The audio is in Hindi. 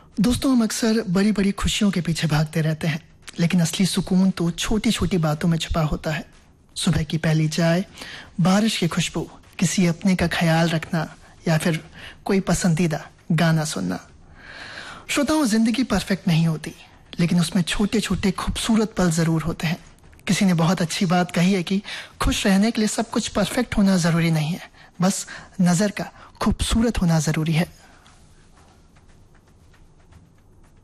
दोस्तों, हम अक्सर बड़ी बड़ी खुशियों के पीछे भागते रहते हैं, लेकिन असली सुकून तो छोटी छोटी बातों में छुपा होता है। सुबह की पहली चाय, बारिश की खुशबू, किसी अपने का ख्याल रखना या फिर कोई पसंदीदा गाना सुनना। श्रोताओं, जिंदगी परफेक्ट नहीं होती, लेकिन उसमें छोटे छोटे खूबसूरत पल जरूर होते हैं। किसी ने बहुत अच्छी बात कही है कि खुश रहने के लिए सब कुछ परफेक्ट होना जरूरी नहीं है, बस नजर का खूबसूरत होना जरूरी है।